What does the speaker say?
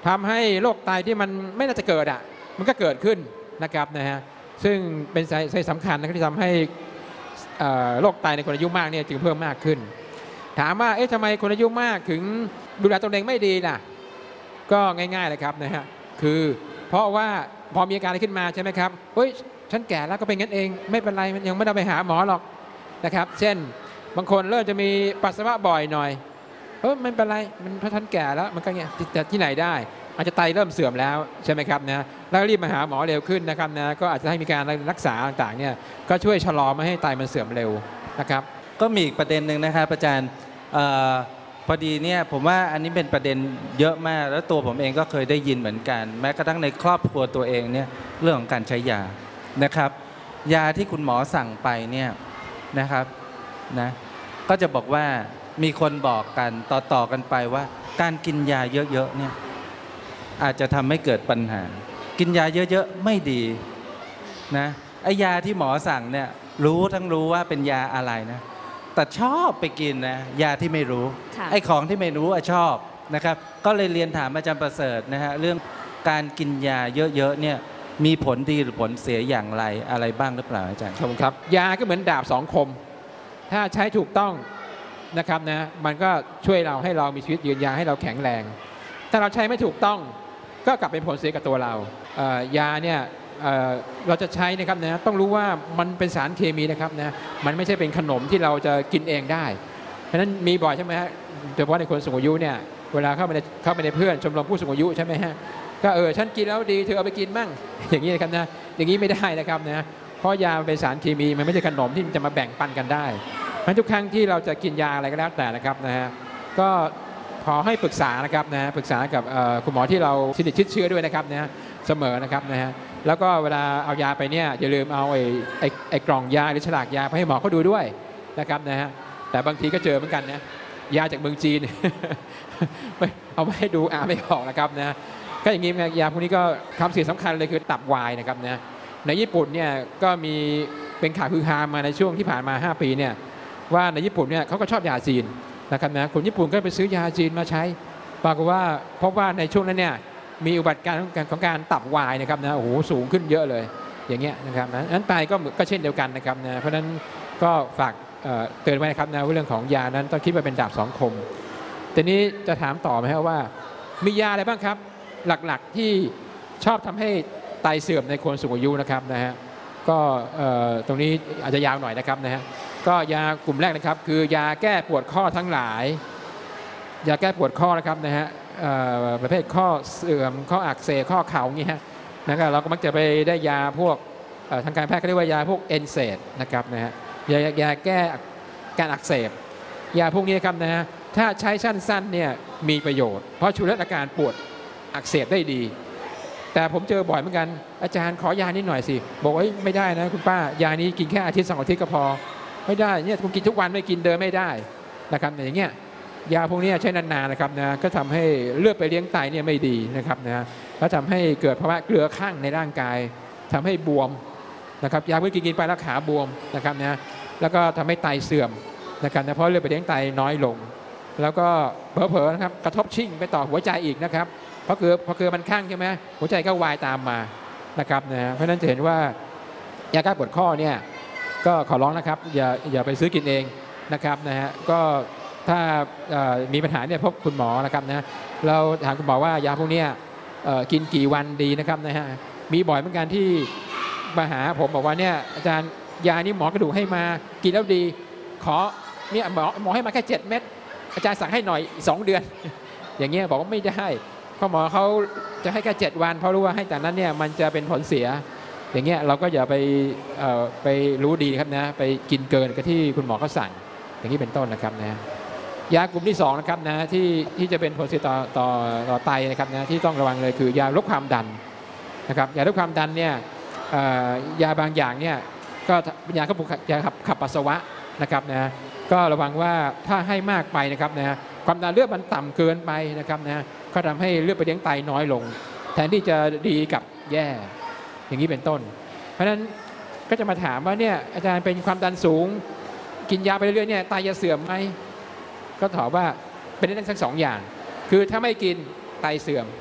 ทำให้โรคไตที่มันไม่น่าจะเกิดมันก็เกิดขึ้นนะครับนะฮะซึ่งเป็นสาเหตุสำคัญนะครับที่ทำให้โรคไตในคนอายุมากเนี่ยจึงเพิ่มมากขึ้นถามว่าทำไมคนอายุมากถึงดูแลตนเองไม่ดีล่ะก็ง่ายๆเลยครับนะฮะคือเพราะว่าพอมีอาการอะไรขึ้นมาใช่ไหมครับเฮ้ยฉันแก่แล้วก็เป็นงั้นเองไม่เป็นไรมันยังไม่ต้องไปหาหมอหรอกนะครับเช่นบางคนเริ่มจะมีปัสสาวะบ่อยหน่อยไม่เป็นไรมันเพราะฉันแก่แล้วมันก็เงี้ยแต่ที่ไหนได้อาจจะไตเริ่มเสื่อมแล้วใช่ไหมครับนะแล้วรีบมาหาหมอเร็วขึ้นนะครับนะก็อาจจะให้มีการรักษาต่างๆเนี่ยก็ช่วยชะลอไม่ให้ไตมันเสื่อมเร็วนะครับก็มีอีกประเด็นหนึ่งนะครับอาจารย์พอดีเนี่ยผมว่าอันนี้เป็นประเด็นเยอะมากแล้วตัวผมเองก็เคยได้ยินเหมือนกันแม้กระทั่งในครอบครัวตัวเองเนี่ยเรื่องของการใช้ยานะครับยาที่คุณหมอสั่งไปเนี่ยนะครับนะก็จะบอกว่ามีคนบอกกันต่อกันไปว่าการกินยาเยอะๆเนี่ยอาจจะทำให้เกิดปัญหากินยาเยอะๆไม่ดีนะไอ้ยาที่หมอสั่งเนี่ยรู้ว่าเป็นยาอะไรนะแต่ชอบไปกินนะยาที่ไม่รู้ไอ้ของที่ไม่รู้ชอบนะครับก็เลยเรียนถามอาจารย์ประเสริฐนะฮะเรื่องการกินยาเยอะๆเนี่ยมีผลดีหรือผลเสียอย่างไรอะไรบ้างหรือเปล่าอาจารย์ครับยาก็เหมือนดาบสองคมถ้าใช้ถูกต้องนะครับนะมันก็ช่วยเราให้เรามีชีวิตยืนยาวให้เราแข็งแรงถ้าเราใช้ไม่ถูกต้องก็กลับเป็นผลเสียกับตัวเรายาเนี่ยเราจะใช้นะครับนะต้องรู้ว่ามันเป็นสารเคมีนะครับนะมันไม่ใช่เป็นขนมที่เราจะกินเองได้เพราะฉะนั้นมีบ่อยใช่ไหมฮะโดยเฉพาะในคนสูงอายุเนี่ยเวลาเข้าไปในเพื่อนชมรมผู้สูงอายุใช่ไหมฮะก็ฉันกินแล้วดีเธอเอาไปกินมั่งอย่างนี้นะครับนะอย่างนี้ไม่ได้นะครับนะเพราะยาเป็นสารเคมีมันไม่ใช่ขนมที่จะมาแบ่งปันกันได้เพราะทุกครั้งที่เราจะกินยาอะไรก็แล้วแต่นะครับนะฮะก็ขอให้ปรึกษานะครับนะปรึกษากับคุณหมอที่เราสนิทชิดเชื้อด้วยนะครับนะเสมอนะครับนะฮะแล้วก็เวลาเอายาไปเนี่ยอย่าลืมเอาไอ้กล่องยาหรือฉลากยาไปให้หมอเขาดูด้วยนะครับนะฮะแต่บางทีก็เจอเหมือนกันนะยาจากเมืองจีน เอาไปให้ดูไม่ออกนะครับนะก็อย่างนี้ยาพวกนี้ก็คำเสียสำคัญเลยคือตับวายนะครับนะในญี่ปุ่นเนี่ยก็มีเป็นข่าวฮือฮามาในช่วงที่ผ่านมา5 ปีเนี่ยว่าในญี่ปุ่นเนี่ยเขาก็ชอบยาจีนนะครับนะคนญี่ปุ่นก็ไปซื้อยาจีนมาใช้ปรากฏว่าพบว่าในช่วงนั้นเนี่ยมีอุบัติการของการตับวายนะครับนะโอ้โหสูงขึ้นเยอะเลยอย่างเงี้ยนะครับนะนั้นไตก็เช่นเดียวกันนะครับนะเพราะฉะนั้นก็ฝากเตือนไว้นะครับนะว่าเรื่องของยานั้นต้องคิดว่าเป็นดาบสองคมทีนี้จะถามต่อไหมครับว่ามียาอะไรบ้างครับหลักๆที่ชอบทำให้ไตเสื่อมในคนสูงอายุนะครับนะฮะก็ตรงนี้อาจจะยาวหน่อยนะครับนะฮะก็ยากลุ่มแรกนะครับคือยาแก้ปวดข้อทั้งหลายยาแก้ปวดข้อนะครับนะฮะประเภทข้อเสื่อมข้ออักเสบข้อเข่าอย่างนี้ฮะนะครับเราก็มักจะไปได้ยาพวกทางการแพทย์เขาเรียกว่ายาพวกเอนเซดนะครับนะฮะยาแก้การอักเสบยาพวกนี้นะครับนะฮะถ้าใช้สั้นๆเนี่ยมีประโยชน์เพราะช่วยลดอาการปวดอักเสบได้ดีแต่ผมเจอบ่อยเหมือนกันอาจารย์ขอยานิดหน่อยสิบอกว่าไม่ได้นะคุณป้ายานี้กินแค่อาทิตย์2 อาทิตย์ก็พอไม่ได้เนี่ยคุณกินทุกวันไม่กินเดินไม่ได้นะครับอย่างเงี้ยยาพวกนี้ใช้นานๆนะครับนะก็ทำให้เลือดไปเลี้ยงไตเนี่ยไม่ดีนะครับนะแล้วทำให้เกิดภาวะเกลือข้างในร่างกายทำให้บวมนะครับยาพวกนี้กินไปแล้วขาบวมนะครับนะแล้วก็ทำให้ไตเสื่อมนะครับนะเพราะเลือดไปเลี้ยงไตน้อยลงแล้วก็เผลอๆนะครับกระทบชิ่งไปต่อหัวใจอีกนะครับเพราะเกลือมันข้างใช่ไหมหัวใจก็วายตามมานะครับนะเพราะฉะนั้นจะเห็นว่ายาแก้ปวดข้อเนี่ยก็ขอร้องนะครับอย่าไปซื้อกินเองนะครับนะฮะก็ถ้ามีปัญหาเนี่ยพบคุณหมอนะครับนะเราถามคุณหมอว่ายาพวกนี้กินกี่วันดีนะครับนะฮะมีบ่อยเหมือนกันที่มาหาผมบอกว่าเนี่ยอาจารย์ยานี้หมอกระดูกให้มากินแล้วดีขอเนี่ยหมอให้มาแค่7 เม็ดอาจารย์สั่งให้หน่อย2 เดือนอย่างเงี้ยบอกว่าไม่ได้ข้อหมอเขาจะให้แค่7 วันเพราะรู้ว่าให้แต่นั้นเนี่ยมันจะเป็นผลเสียอย่างเงี้ยเราก็อย่าไปรู้ดีครับนะไปกินเกินกับที่คุณหมอเขาสั่งอย่างนี้เป็นต้นนะครับนะยากลุ่มที่2นะครับนะที่จะเป็นผลเสียต่อไตนะครับนะที่ต้องระวังเลยคือยาลดความดันนะครับยาลดความดันเนี่ยยาบางอย่างเนี่ยก็ยาขับปัสสาวะนะครับนะก็ระวังว่าถ้าให้มากไปนะครับนะความดันเลือดมันต่ำเกินไปนะครับนะก็ทำให้เลือดไปเลี้ยงไตน้อยลงแทนที่จะดีกับแย่อย่างนี้เป็นต้นเพราะฉะนั้นก็จะมาถามว่าเนี่ยอาจารย์เป็นความดันสูงกินยาไปเรื่อยๆเนี่ยไตจะเสื่อมไหมก็ตอบว่าเป็นได้ทั้ง2 อย่างคือถ้าไม่กินไตเสื่อม